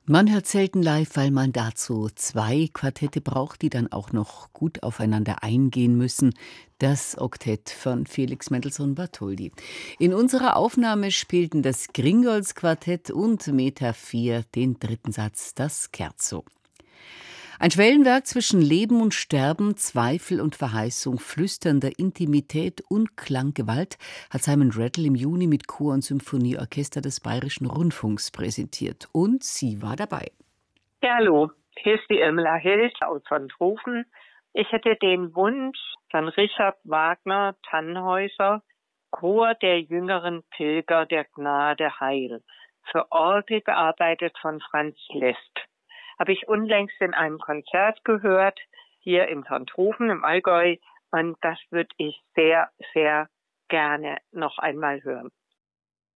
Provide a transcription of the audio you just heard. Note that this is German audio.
Man hört selten live, weil man dazu 2 Quartette braucht, die dann auch noch gut aufeinander eingehen müssen. Das Oktett von Felix Mendelssohn Bartholdy. In unserer Aufnahme spielten das Gringolds Quartett und Meta 4 den dritten Satz, das Scherzo. Ein Schwellenwerk zwischen Leben und Sterben, Zweifel und Verheißung, flüsternder Intimität und Klanggewalt hat Simon Rattle im Juni mit Chor und Symphonieorchester des Bayerischen Rundfunks präsentiert. Und sie war dabei. Ja, hallo, hier ist die Irmela Hild aus Sonthofen. Ich hätte den Wunsch von Richard Wagner, Tannhäuser, Chor der jüngeren Pilger der Gnade Heil, für Orgel bearbeitet von Franz Liszt. Habe ich unlängst in einem Konzert gehört, hier in Sonthofen im Allgäu, und das würde ich sehr, sehr gerne noch einmal hören.